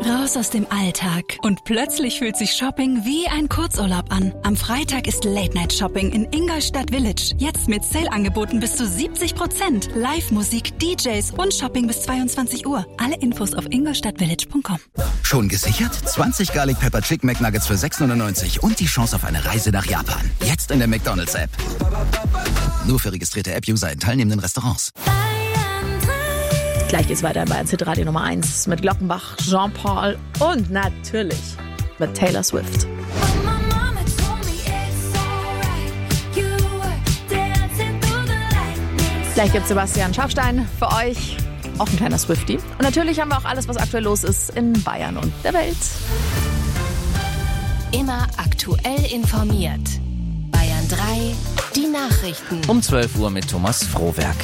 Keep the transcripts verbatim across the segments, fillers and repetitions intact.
Raus aus dem Alltag. Und plötzlich fühlt sich Shopping wie ein Kurzurlaub an. Am Freitag ist Late-Night-Shopping in Ingolstadt Village. Jetzt mit Sale-Angeboten bis zu siebzig Prozent. Live-Musik, D Js und Shopping bis zweiundzwanzig Uhr. Alle Infos auf ingolstadtvillage punkt com. Schon gesichert? zwanzig Garlic Pepper Chicken McNuggets für sechs neunundneunzig und die Chance auf eine Reise nach Japan. Jetzt in der McDonald's-App. Nur für registrierte App-User in teilnehmenden Restaurants. Gleich geht's weiter bei Hit Radio Nummer eins mit Glockenbach, Jean-Paul und natürlich mit Taylor Swift. Gleich gibt's Sebastian Schafstein für euch, auch ein kleiner Swiftie. Und natürlich haben wir auch alles, was aktuell los ist in Bayern und der Welt. Immer aktuell informiert. Bayern drei, die Nachrichten. Um zwölf Uhr mit Thomas Frohwerk.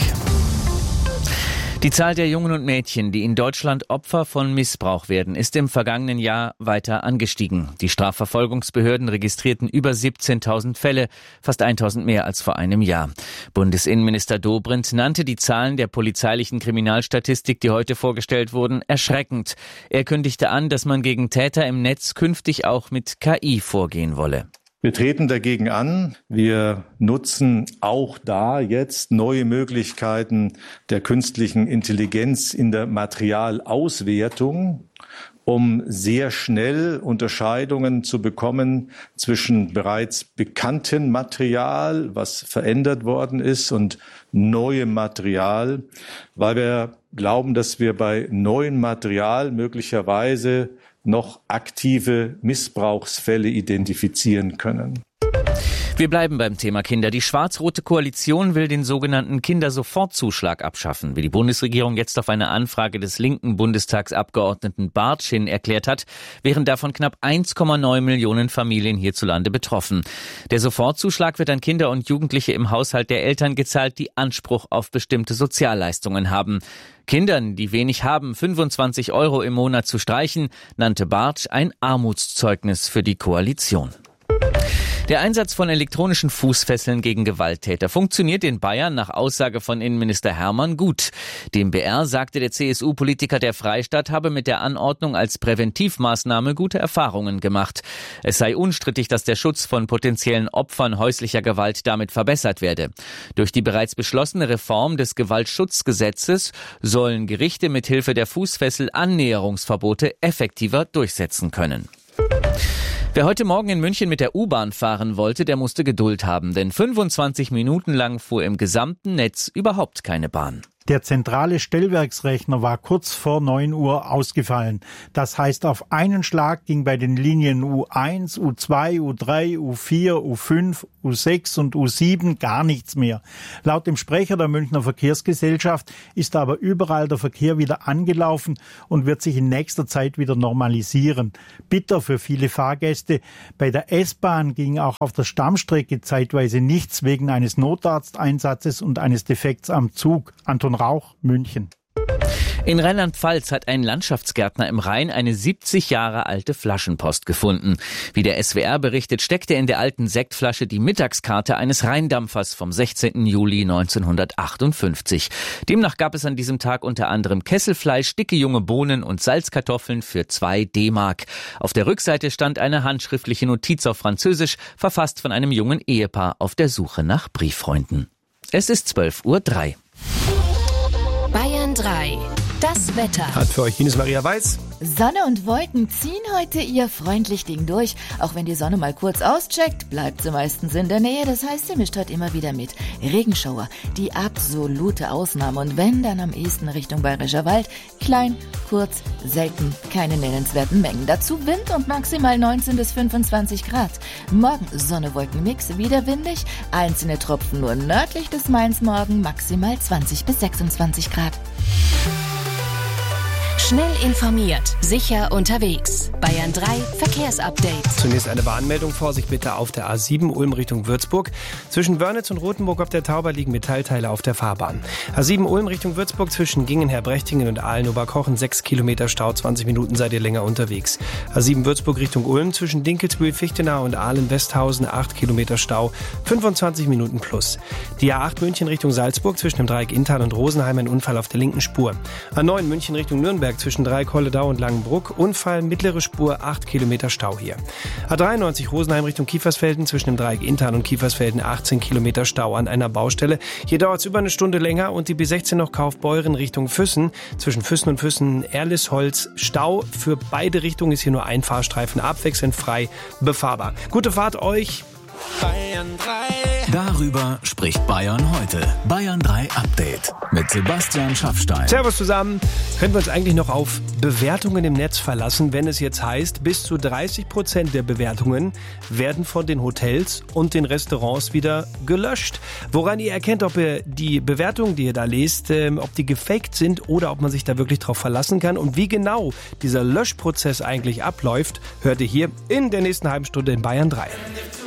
Die Zahl der Jungen und Mädchen, die in Deutschland Opfer von Missbrauch werden, ist im vergangenen Jahr weiter angestiegen. Die Strafverfolgungsbehörden registrierten über siebzehntausend Fälle, fast eintausend mehr als vor einem Jahr. Bundesinnenminister Dobrindt nannte die Zahlen der polizeilichen Kriminalstatistik, die heute vorgestellt wurden, erschreckend. Er kündigte an, dass man gegen Täter im Netz künftig auch mit K I vorgehen wolle. Wir treten dagegen an. Wir nutzen auch da jetzt neue Möglichkeiten der künstlichen Intelligenz in der Materialauswertung, um sehr schnell Unterscheidungen zu bekommen zwischen bereits bekanntem Material, was verändert worden ist, und neuem Material, weil wir glauben, dass wir bei neuem Material möglicherweise noch aktive Missbrauchsfälle identifizieren können. Wir bleiben beim Thema Kinder. Die schwarz-rote Koalition will den sogenannten Kindersofortzuschlag abschaffen, wie die Bundesregierung jetzt auf eine Anfrage des linken Bundestagsabgeordneten Bartsch hin erklärt hat, wären davon knapp eins Komma neun Millionen Familien hierzulande betroffen. Der Sofortzuschlag wird an Kinder und Jugendliche im Haushalt der Eltern gezahlt, die Anspruch auf bestimmte Sozialleistungen haben. Kindern, die wenig haben, fünfundzwanzig Euro im Monat zu streichen, nannte Bartsch ein Armutszeugnis für die Koalition. Der Einsatz von elektronischen Fußfesseln gegen Gewalttäter funktioniert in Bayern nach Aussage von Innenminister Hermann gut. Dem B R sagte der C S U-Politiker, der Freistaat habe mit der Anordnung als Präventivmaßnahme gute Erfahrungen gemacht. Es sei unstrittig, dass der Schutz von potenziellen Opfern häuslicher Gewalt damit verbessert werde. Durch die bereits beschlossene Reform des Gewaltschutzgesetzes sollen Gerichte mit Hilfe der Fußfessel Annäherungsverbote effektiver durchsetzen können. Wer heute Morgen in München mit der U-Bahn fahren wollte, der musste Geduld haben, denn fünfundzwanzig Minuten lang fuhr im gesamten Netz überhaupt keine Bahn. Der zentrale Stellwerksrechner war kurz vor neun Uhr ausgefallen. Das heißt, auf einen Schlag ging bei den Linien U eins, U zwei, U drei, U vier, U fünf, U sechs und U sieben gar nichts mehr. Laut dem Sprecher der Münchner Verkehrsgesellschaft ist aber überall der Verkehr wieder angelaufen und wird sich in nächster Zeit wieder normalisieren. Bitter für viele Fahrgäste. Bei der S-Bahn ging auch auf der Stammstrecke zeitweise nichts wegen eines Notarzteinsatzes und eines Defekts am Zug. Anton Rauch, München. In Rheinland-Pfalz hat ein Landschaftsgärtner im Rhein eine siebzig Jahre alte Flaschenpost gefunden. Wie der S W R berichtet, steckte in der alten Sektflasche die Mittagskarte eines Rheindampfers vom sechzehnten Juli neunzehnhundertachtundfünfzig. Demnach gab es an diesem Tag unter anderem Kesselfleisch, dicke junge Bohnen und Salzkartoffeln für zwei D-Mark. Auf der Rückseite stand eine handschriftliche Notiz auf Französisch, verfasst von einem jungen Ehepaar auf der Suche nach Brieffreunden. Es ist zwölf Uhr drei. Bayern drei. Das Wetter. Hat für euch Ines Maria Weiß. Sonne und Wolken ziehen heute ihr freundlich Ding durch. Auch wenn die Sonne mal kurz auscheckt, bleibt sie meistens in der Nähe. Das heißt, sie mischt heute immer wieder mit. Regenschauer, die absolute Ausnahme. Und wenn, dann am ehesten Richtung Bayerischer Wald. Klein, kurz, selten, keine nennenswerten Mengen. Dazu Wind und maximal neunzehn bis fünfundzwanzig Grad. Morgen Sonne-Wolken-Mix, wieder windig. Einzelne Tropfen nur nördlich des Mains morgen, maximal zwanzig bis sechsundzwanzig Grad. Schnell informiert, sicher unterwegs. Bayern drei Verkehrsupdate. Zunächst eine Warnmeldung. Vorsicht bitte auf der A sieben Ulm Richtung Würzburg. Zwischen Wörnitz und Rothenburg auf der Tauber liegen Metallteile auf der Fahrbahn. A sieben Ulm Richtung Würzburg zwischen Gingen-Herbrechtingen und Aalen-Oberkochen sechs Kilometer Stau, zwanzig Minuten seid ihr länger unterwegs. A sieben Würzburg Richtung Ulm zwischen Dinkelsbühl-Fichtenau und Aalen-Westhausen acht Kilometer Stau, fünfundzwanzig Minuten plus. Die A acht München Richtung Salzburg zwischen dem Dreieck Inntal und Rosenheim ein Unfall auf der linken Spur. A neun München Richtung Nürnberg zwischen Dreieck-Holledau und Langenbruck. Unfall, mittlere Spur, acht Kilometer Stau hier. A dreiundneunzig Rosenheim Richtung Kiefersfelden zwischen dem Dreieck Inntal und Kiefersfelden, achtzehn Kilometer Stau an einer Baustelle. Hier dauert es über eine Stunde länger und die B sechzehn noch Kaufbeuren Richtung Füssen. Zwischen Füssen und Füssen Erlisholz Stau. Für beide Richtungen ist hier nur ein Fahrstreifen abwechselnd frei befahrbar. Gute Fahrt euch. Bayern drei. Darüber spricht Bayern heute. Bayern drei Update mit Sebastian Schaffstein. Servus zusammen. Können wir uns eigentlich noch auf Bewertungen im Netz verlassen, wenn es jetzt heißt, bis zu dreißig Prozent der Bewertungen werden von den Hotels und den Restaurants wieder gelöscht? Woran ihr erkennt, ob ihr die Bewertungen, die ihr da lest, ähm, ob die gefaked sind oder ob man sich da wirklich drauf verlassen kann und wie genau dieser Löschprozess eigentlich abläuft, hört ihr hier in der nächsten halben Stunde in Bayern drei.